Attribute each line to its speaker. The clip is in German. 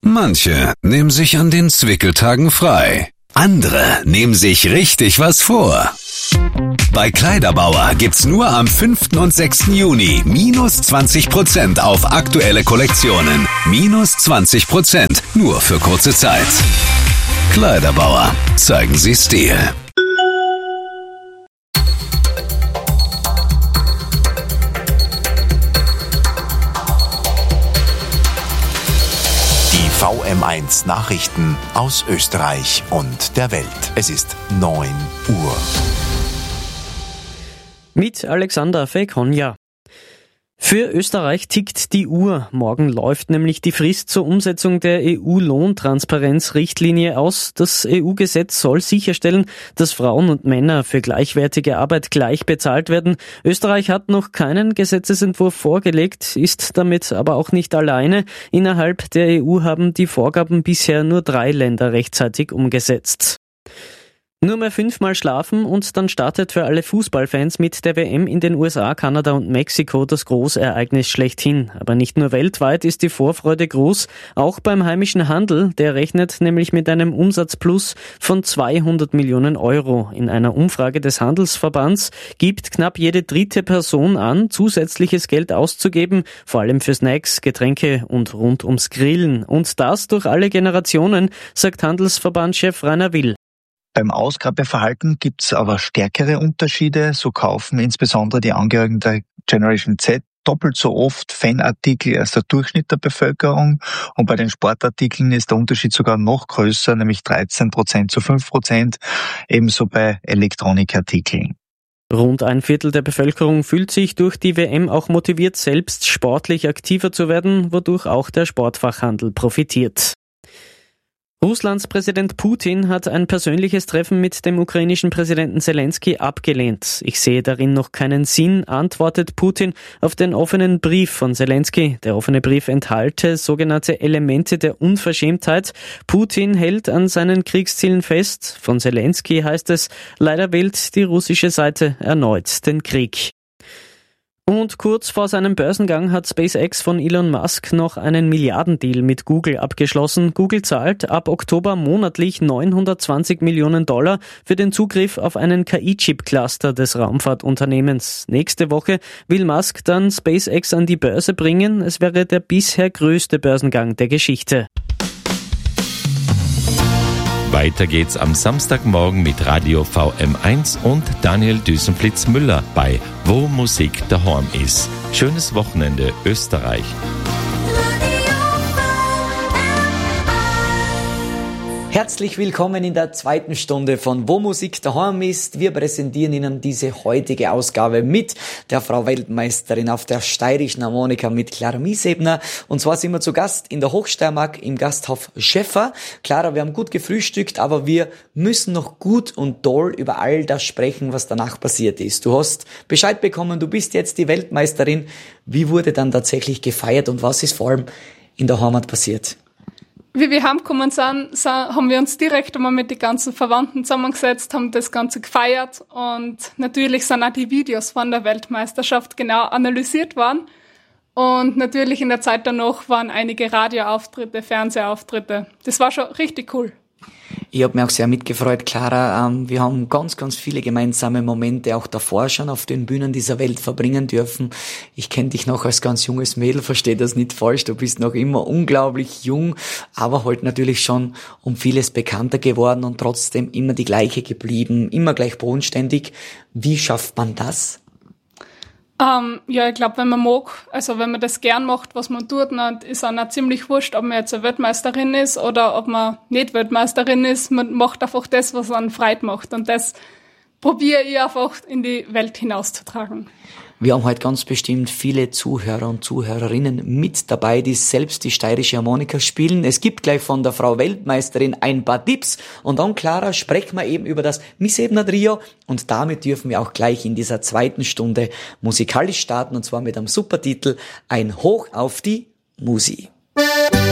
Speaker 1: Manche nehmen sich an den Zwickeltagen frei. Andere nehmen sich richtig was vor. Bei Kleiderbauer gibt's nur am 5. und 6. Juni minus 20% auf aktuelle Kollektionen. Minus 20%, nur für kurze Zeit. Kleiderbauer, zeigen Sie Stil.
Speaker 2: VM1 Nachrichten aus Österreich und der Welt. Es ist 9 Uhr.
Speaker 3: Mit Alexander Fekonja. Für Österreich tickt die Uhr. Morgen läuft nämlich die Frist zur Umsetzung der EU-Lohntransparenzrichtlinie aus. Das EU-Gesetz soll sicherstellen, dass Frauen und Männer für gleichwertige Arbeit gleich bezahlt werden. Österreich hat noch keinen Gesetzesentwurf vorgelegt, ist damit aber auch nicht alleine. Innerhalb der EU haben die Vorgaben bisher nur 3 Länder rechtzeitig umgesetzt. Nur mehr 5-mal schlafen und dann startet für alle Fußballfans mit der WM in den USA, Kanada und Mexiko das Großereignis schlechthin. Aber nicht nur weltweit ist die Vorfreude groß, auch beim heimischen Handel. Der rechnet nämlich mit einem Umsatzplus von 200 Millionen Euro. In einer Umfrage des Handelsverbands gibt knapp jede 3. Person an, zusätzliches Geld auszugeben, vor allem für Snacks, Getränke und rund ums Grillen. Und das durch alle Generationen, sagt Handelsverbandchef Rainer Will.
Speaker 4: Beim Ausgabeverhalten gibt es aber stärkere Unterschiede. So kaufen insbesondere die Angehörigen der Generation Z doppelt so oft Fanartikel als der Durchschnitt der Bevölkerung. Und bei den Sportartikeln ist der Unterschied sogar noch größer, nämlich 13% zu 5%, ebenso bei Elektronikartikeln.
Speaker 3: Rund ein Viertel der Bevölkerung fühlt sich durch die WM auch motiviert, selbst sportlich aktiver zu werden, wodurch auch der Sportfachhandel profitiert. Russlands Präsident Putin hat ein persönliches Treffen mit dem ukrainischen Präsidenten Zelensky abgelehnt. Ich sehe darin noch keinen Sinn, antwortet Putin auf den offenen Brief von Zelensky. Der offene Brief enthalte sogenannte Elemente der Unverschämtheit. Putin hält an seinen Kriegszielen fest. Von Zelensky heißt es, leider wählt die russische Seite erneut den Krieg. Und kurz vor seinem Börsengang hat SpaceX von Elon Musk noch einen Milliardendeal mit Google abgeschlossen. Google zahlt ab Oktober monatlich $920 Millionen für den Zugriff auf einen KI-Chip-Cluster des Raumfahrtunternehmens. Nächste Woche will Musk dann SpaceX an die Börse bringen. Es wäre der bisher größte Börsengang der Geschichte.
Speaker 5: Weiter geht's am Samstagmorgen mit Radio VM1 und Daniel Düsenflitz-Müller bei Wo Musik daheim ist. Schönes Wochenende, Österreich.
Speaker 6: Herzlich willkommen in der 2. Stunde von Wo Musik daheim ist. Wir präsentieren Ihnen diese heutige Ausgabe mit der Frau Weltmeisterin auf der steirischen Harmonika mit Clara Miesebner. Und zwar sind wir zu Gast in der Hochsteiermark im Gasthof Schäffer. Clara, wir haben gut gefrühstückt, aber wir müssen noch gut und toll über all das sprechen, was danach passiert ist. Du hast Bescheid bekommen, du bist jetzt die Weltmeisterin. Wie wurde dann tatsächlich gefeiert und was ist vor allem in der Heimat passiert?
Speaker 7: Wie wir heimgekommen sind, haben wir uns direkt einmal mit den ganzen Verwandten zusammengesetzt, haben das Ganze gefeiert und natürlich sind auch die Videos von der Weltmeisterschaft genau analysiert worden. Und natürlich in der Zeit danach waren einige Radioauftritte, Fernsehauftritte. Das war schon richtig cool.
Speaker 6: Ich habe mich auch sehr mitgefreut, Clara. Wir haben ganz, ganz viele gemeinsame Momente auch davor schon auf den Bühnen dieser Welt verbringen dürfen. Ich kenne dich noch als ganz junges Mädel, versteh das nicht falsch. Du bist noch immer unglaublich jung, aber halt natürlich schon um vieles bekannter geworden und trotzdem immer die gleiche geblieben, immer gleich bodenständig. Wie schafft man das?
Speaker 7: Ja, ich glaube, wenn man mag, also wenn man das gern macht, was man tut, dann ist auch ziemlich wurscht, ob man jetzt eine Weltmeisterin ist oder ob man nicht Weltmeisterin ist. Man macht einfach das, was einen Freude macht und das probiere ich einfach in die Welt hinauszutragen.
Speaker 6: Wir haben heute ganz bestimmt viele Zuhörer und Zuhörerinnen mit dabei, die selbst die steirische Harmonika spielen. Es gibt gleich von der Frau Weltmeisterin ein paar Tipps. Und dann, Clara, sprechen wir eben über das Miesebner Trio. Und damit dürfen wir auch gleich in dieser 2. Stunde musikalisch starten. Und zwar mit einem super Titel, Ein Hoch auf die Musi.